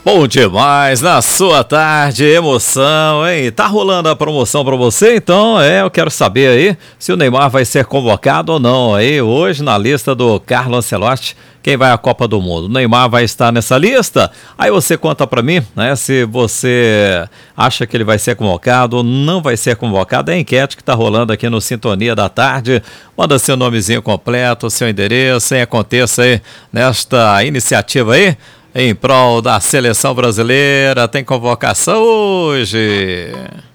Bom demais, na sua tarde, emoção, hein? Tá rolando a promoção pra você, então eu quero saber aí se o Neymar vai ser convocado ou não aí hoje na lista do Carlo Ancelotti, quem vai à Copa do Mundo. O Neymar vai estar nessa lista? Aí você conta pra mim, né, se você acha que ele vai ser convocado ou não vai ser convocado. É a enquete que tá rolando aqui no Sintonia da Tarde. Manda seu nomezinho completo, seu endereço, e aconteça aí nesta iniciativa aí, em prol da seleção brasileira. Tem convocação hoje.